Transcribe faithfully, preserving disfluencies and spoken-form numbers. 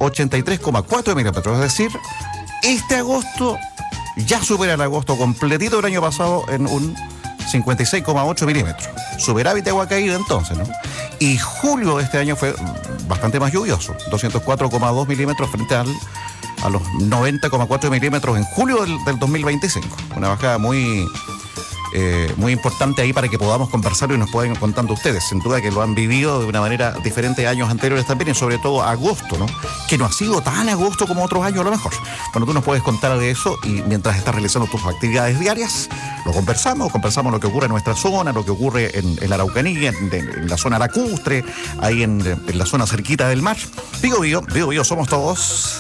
ochenta y tres coma cuatro milímetros. Es decir, este agosto ya supera el agosto completito del año pasado en un cincuenta y seis coma ocho milímetros. Superávit de agua caída entonces, ¿no? Y julio de este año fue bastante más lluvioso, doscientos cuatro coma dos milímetros frente al, a los noventa coma cuatro milímetros en julio del, del dos mil veinticinco. Una bajada muy... Eh, muy importante ahí para que podamos conversar y nos puedan ir contando ustedes. Sin duda que lo han vivido de una manera diferente a años anteriores también, y sobre todo agosto, ¿no? Que no ha sido tan agosto como otros años a lo mejor. Bueno, tú nos puedes contar de eso y mientras estás realizando tus actividades diarias, lo conversamos, conversamos lo que ocurre en nuestra zona, lo que ocurre en, en la Araucanía, en, en la zona lacustre, ahí en, en la zona cerquita del mar. Digo, Bío, Bío, Bío, somos todos.